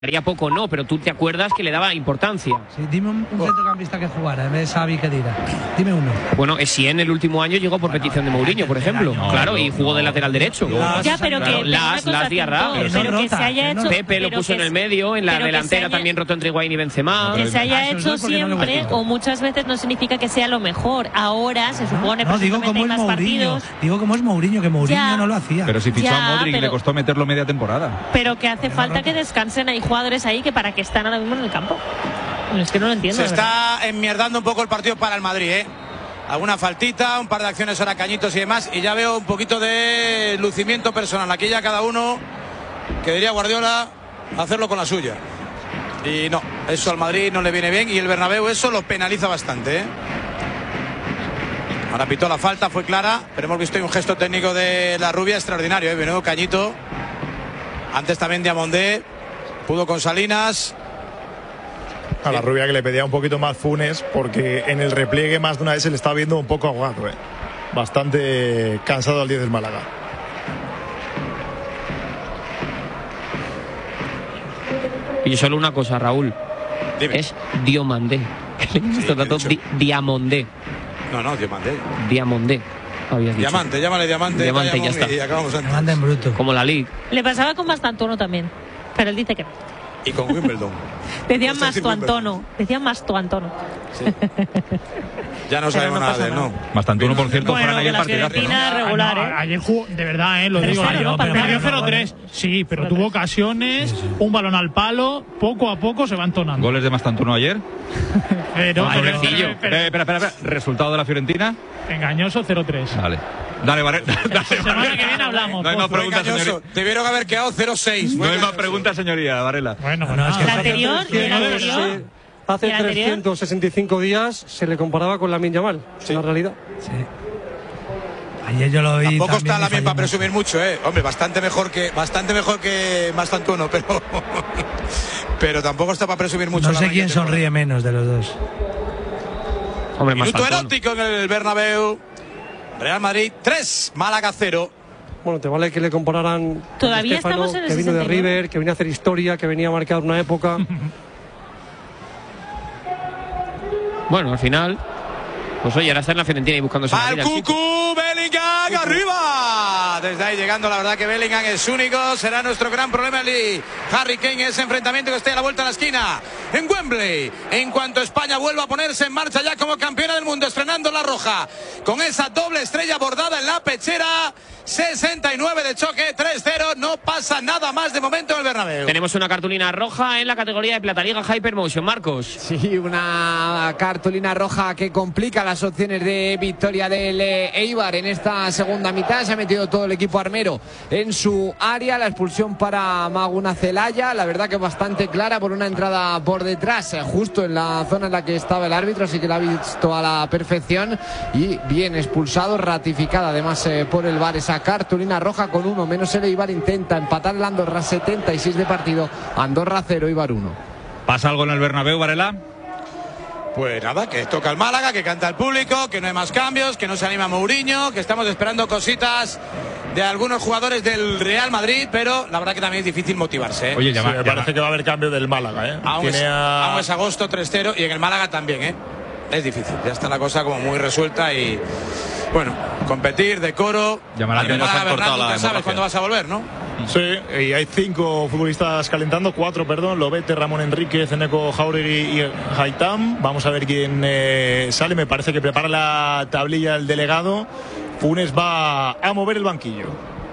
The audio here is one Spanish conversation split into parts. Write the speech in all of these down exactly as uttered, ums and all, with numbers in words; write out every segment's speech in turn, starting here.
Haría poco no, pero tú te acuerdas que le daba importancia. Sí, dime un, un centrocampista que jugara en vez de Xavi Khedira. Dime uno. Bueno, Essien el último año llegó por petición de Mourinho, por ejemplo. No, claro, no, y jugó no, de lateral derecho. Las, ya, pero claro, que Las, Las Diarra. pero, pero que se haya hecho. Pepe lo puso en el medio, en la delantera haya, también rotó entre Higuaín y Benzema. Que se haya Ah, hecho siempre o muchas veces no significa que sea lo mejor. Ahora se supone no, digo como es más Mourinho. partidos. Digo como es Mourinho, que Mourinho Ya. no lo hacía. Pero si fichó Ya, a Modric y pero- le costó meterlo media temporada. Pero que hace falta que descansen. Hay jugadores ahí que para que están ahora mismo en el campo. Es que no lo entiendo. Se de verdad. está enmierdando un poco el partido para el Madrid, ¿eh? Alguna faltita, un par de acciones ahora cañitos y demás. Y ya veo un poquito de lucimiento personal. Aquí ya cada uno, que diría Guardiola, hacerlo con la suya. Y no, eso al Madrid no le viene bien. Y el Bernabéu eso lo penaliza bastante, ¿eh? Ahora pitó la falta, fue clara. Pero hemos visto ahí un gesto técnico de la rubia extraordinario, ¿eh? Menudo cañito. Antes también Diamondé. Pudo con Salinas. A la rubia que le pedía un poquito más Funes, porque en el repliegue más de una vez se le estaba viendo un poco ahogado, ¿eh? Bastante cansado al diez del Málaga. Y solo una cosa, Raúl. Dime. Es Diomandé. Sí, Trató de hecho. di Diamondé. No, no, Diamante. Diamondé. Habías dicho. Diamante, llámale Diamante. Diamante, Diamond, ya está. Y acabamos antes. Manda en bruto. Como la Liga. Le pasaba con Mastantuono también. Pero él dice que no. Y con Wimbledon. Decían Esto más sí, tu Antono. Decían más tu Antono. Sí. Ya no Pero sabemos no nada pasa de él, ¿no? Bastantuno, por cierto, Bueno, fueron que ayer la partidazo, Fiorentina ¿no? regular, Ah, ¿eh? no, ayer jugó, de verdad, ¿eh? Lo digo. cero, Ayer ¿no? perdió Para cero tres. Sí, pero tuvo ocasiones, un balón al palo, poco a poco se va entonando. Goles de Mastantuno ayer. Pero, Ay, pero- pobrecillo. pero- pero- Espera, espera, espera. ¿Resultado de la Fiorentina? engañoso cero tres. Vale. Dale, Varela. La semana que viene hablamos. No hay más Pozo. preguntas, Engañoso. señoría. Debieron haber quedado cero seis. No hay más preguntas, señoría, Varela. Bueno, No, no, es que La anterior y el no debe anterior. ser. Sí, hace ¿Y el anterior? trescientos sesenta y cinco días se le comparaba con Lamine Yamal, Sí. la realidad. Sí. Ayer yo lo vi. Tampoco también está y la bien falló para mucho. presumir mucho, ¿eh? Hombre, bastante mejor que bastante mejor que Mastantuono, pero pero tampoco está para presumir mucho. No la sé Nike quién temporada. sonríe menos de los dos. Hombre, más Minuto Antono. erótico en el Bernabéu. Real Madrid tres, Málaga cero. Bueno, te vale que le compararan Todavía con Stefano, estamos en el que vino de sesenta y nueve. River, que venía a hacer historia, que venía a marcar una época. Bueno, al final. Pues oye, ahora está en la Fiorentina y buscando su Al salida, chico. Cucu, Bellingham arriba. Desde ahí llegando, la verdad que Bellingham es único. Será nuestro gran problema el Harry Kane, ese enfrentamiento que esté a la vuelta de la esquina en Wembley. En cuanto España vuelva a ponerse en marcha ya como campeona del mundo, estrenando la roja con esa doble estrella bordada en la pechera. sesenta y nueve de choque, tres cero. No pasa nada más de momento en el Bernabéu. Tenemos una cartulina roja en la categoría de Plata Liga Hypermotion, Marcos. Sí, una cartulina roja que complica las opciones de victoria del eh, Eibar en esta segunda mitad. Se ha metido todo el equipo armero en su área. La expulsión para Maguna Celaya, la verdad que bastante clara por una entrada por detrás, eh, justo en la zona en la que estaba el árbitro, así que la ha visto a la perfección y bien expulsado, ratificada además eh, por el V A R esa cartulina roja con uno menos. El Eibar intenta empatar el Andorra, setenta y seis de partido, Andorra cero, Eibar uno. ¿Pasa algo en el Bernabéu, Varela? Pues nada, que toca el Málaga, que canta el público, que no hay más cambios, que no se anima Mourinho, que estamos esperando cositas de algunos jugadores del Real Madrid, pero la verdad que también es difícil motivarse, ¿eh? Oye, Sí, llama, me llama. parece que va a haber cambio del Málaga, ¿eh? Aún es, Tiene a- aún es agosto tres cero y en el Málaga también, ¿eh? Es difícil, ya está la cosa como muy resuelta y bueno, competir, decoro. Llamará En que el nos Málaga, han cortado Bernat, la nunca sabes hemorragia. cuándo vas a volver, ¿no? Sí, y hay cinco futbolistas calentando, cuatro, perdón, Lobete, Ramón Enríquez, Eneco Jauregui y Haitham. Vamos a ver quién eh, sale. Me parece que prepara la tablilla el delegado. Funes va a mover el banquillo.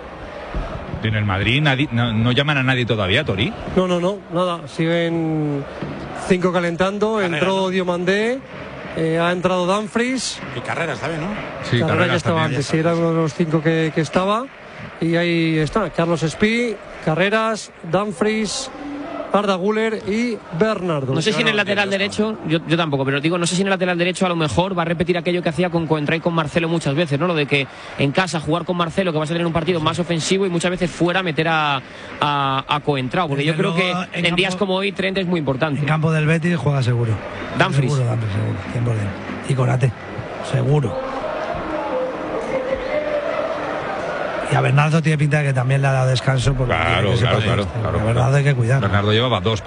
En el Madrid nadie- no, no llaman a nadie todavía, Tori. No, no, no, nada. Siguen cinco calentando. Carrera, Entró ¿no? Diomandé, eh, ha entrado Dumfries. Y carreras también, ¿no? Sí, Carrera ya Carreras estaba también. antes, sí, era uno de los cinco que, que estaba. Y ahí está, Carlos Espí, Carreras, Dumfries, Arda Güler y Bernardo. No sé si en el lateral derecho, yo, yo tampoco, pero digo, no sé si en el lateral derecho a lo mejor va a repetir aquello que hacía con Coentrao y con Marcelo muchas veces, ¿no? Lo de que en casa jugar con Marcelo, que vas a tener un partido más ofensivo, y muchas veces fuera meter a, a, a Coentrao, porque Desde yo creo luego, que en en, campo- días como hoy Trent es muy importante. En campo del Betis juega seguro. Dumfries. Seguro, Dumfries, seguro. cien por ciento. Y Corate. Seguro. Y a Bernardo tiene pinta de que también le ha dado descanso. Porque Claro, claro, claro, claro, a Bernardo hay que cuidar. Bernardo llevaba dos